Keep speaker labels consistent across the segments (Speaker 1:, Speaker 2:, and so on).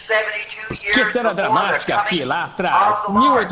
Speaker 1: Que cena dramática aqui lá atrás,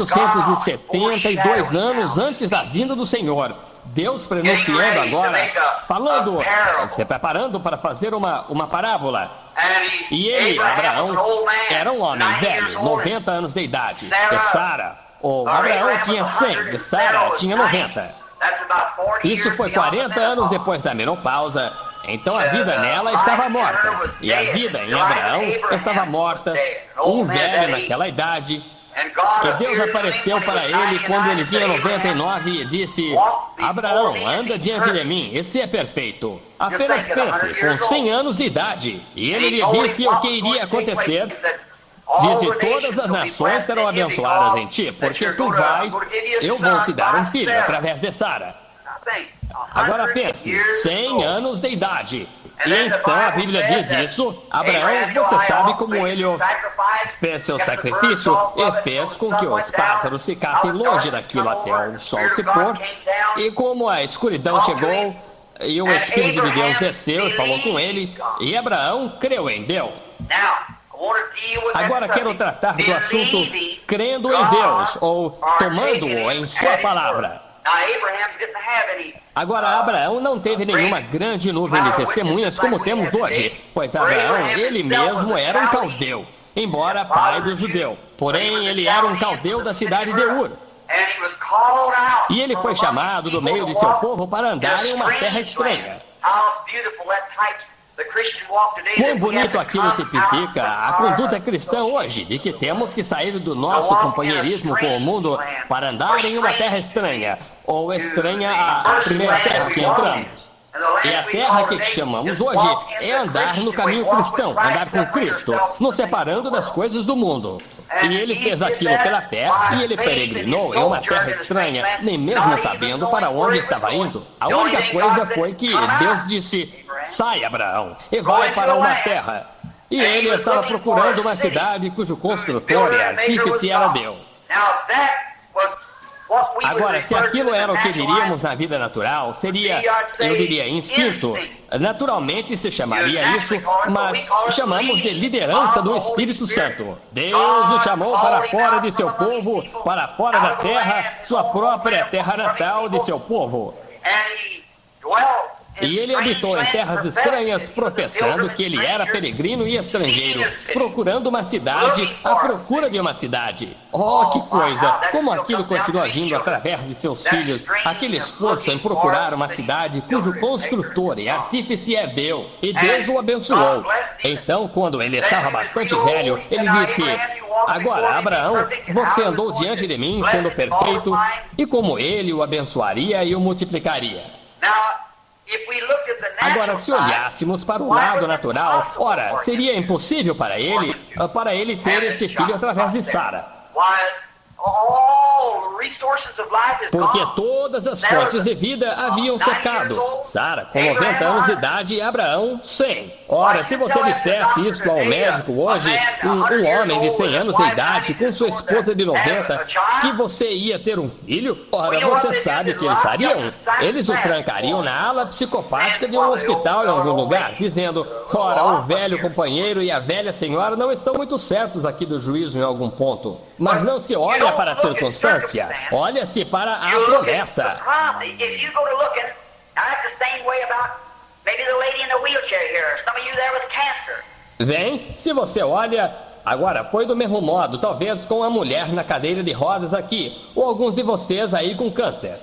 Speaker 1: 1872 anos antes da vinda do Senhor. Deus pronunciando agora, falando, se preparando para fazer uma parábola. E ele, Abraão, era um homem velho, 90 anos de idade. E Sara, Abraão tinha 100, e Sara tinha 90. Isso foi 40 anos depois da menopausa. Então a vida nela estava morta. E a vida em Abraão estava morta. Um velho naquela idade. E Deus apareceu para ele quando ele tinha 99 e disse: Abraão, anda diante de mim, esse é perfeito. Apenas pense, com 100 anos de idade. E ele lhe disse o que iria acontecer. Disse: todas as nações serão abençoadas em ti, porque tu vais, eu vou te dar um filho através de Sara. Agora pense, 100 anos de idade. E então a Bíblia diz isso. Abraão, você sabe como ele fez seu sacrifício e fez com que os pássaros ficassem longe daquilo até o sol se pôr. E como a escuridão chegou e o Espírito de Deus desceu e falou com ele, e Abraão creu em Deus. Agora quero tratar do assunto crendo em Deus ou tomando-o em sua palavra. Agora, Abraão não teve nenhuma grande nuvem de testemunhas como temos hoje, pois Abraão, ele mesmo era um caldeu, embora pai do judeu. Porém, ele era um caldeu da cidade de Ur. E ele foi chamado do meio de seu povo para andar em uma terra estranha. Quão bonito aquilo tipifica a conduta cristã hoje, de que temos que sair do nosso companheirismo com o mundo para andar em uma terra estranha, ou estranha à primeira terra que entramos. E a terra que chamamos hoje é andar no caminho cristão, andar com Cristo, nos separando das coisas do mundo. E ele fez aquilo pela fé, e ele peregrinou em uma terra estranha, nem mesmo sabendo para onde estava indo. A única coisa foi que Deus disse: sai, Abraão, e vai para uma terra. E ele estava procurando uma cidade cujo construtor e artífice era Deus. Agora, se aquilo era o que diríamos na vida natural, seria, eu diria, instinto. Naturalmente se chamaria isso, mas chamamos de liderança do Espírito Santo. Deus o chamou para fora de seu povo, para fora da terra, sua própria terra natal de seu povo. E ele habitou em terras estranhas, professando que ele era peregrino e estrangeiro, procurando uma cidade, à procura de uma cidade. Oh, que coisa! Como aquilo continua vindo através de seus filhos, aquele esforço em procurar uma cidade cujo construtor e artífice é Deus, e Deus o abençoou. Então, quando ele estava bastante velho, ele disse: agora, Abraão, você andou diante de mim sendo perfeito, e como ele o abençoaria e o multiplicaria. Agora, se olhássemos para o lado natural, ora, seria impossível para ele ter este filho através de Sara. Porque todas as fontes de vida haviam secado. Sara, com 90 anos de idade, e Abraão, 100. Ora, se você dissesse isso a um médico hoje, um homem de 100 anos de idade, com sua esposa de 90, que você ia ter um filho, ora, você sabe o que eles fariam? Eles o trancariam na ala psicopática de um hospital em algum lugar, dizendo: ora, o velho companheiro e a velha senhora não estão muito certos aqui do juízo em algum ponto. Mas não se olha para a circunstância, olha-se para a promessa. Vem, se você olha, agora foi do mesmo modo, talvez com a mulher na cadeira de rodas aqui, ou alguns de vocês aí com câncer.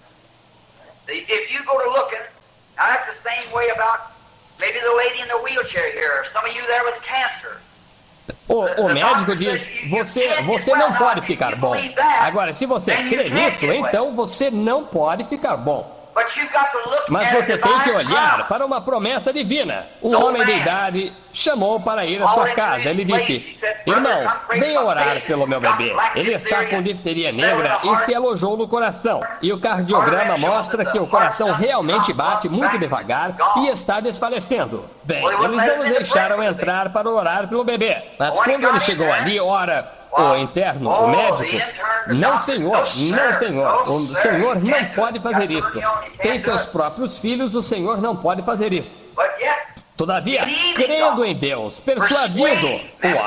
Speaker 1: O médico diz: você não pode ficar bom. Agora, se você crê nisso, então você não pode ficar bom. Mas você tem que olhar para uma promessa divina. Um homem de idade chamou para ir à sua casa. Ele disse: irmão, venha orar pelo meu bebê. Ele está com difteria negra e se alojou no coração. E o cardiograma mostra que o coração realmente bate muito devagar e está desfalecendo. Bem, eles não nos deixaram entrar para orar pelo bebê. Mas quando ele chegou ali, ora, o interno, o médico: não, senhor, não, senhor, o senhor não pode fazer isso. Tem seus próprios filhos, o senhor não pode fazer isso. Todavia, crendo em Deus, persuadindo o